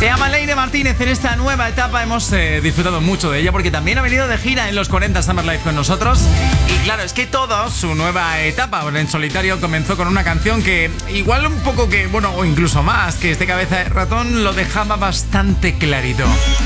Se llama Leire Martínez. En esta nueva etapa hemos disfrutado mucho de ella porque también ha venido de gira en los 40 Summer Live con nosotros. Y claro, es que todo su nueva etapa en solitario comenzó con una canción que igual un poco que, bueno, o incluso más, que este Cabeza de Ratón lo dejaba bastante clarito.